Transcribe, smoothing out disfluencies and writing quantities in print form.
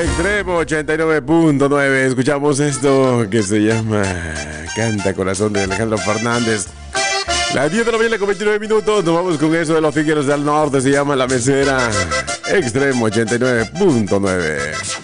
Extremo 89.9. Escuchamos esto que se llama Canta Corazón de Alejandro Fernández. Las 10 de la mañana con 29 minutos. Nos vamos con eso de los Figueros del Norte. Se llama La Mesera. Extremo 89.9.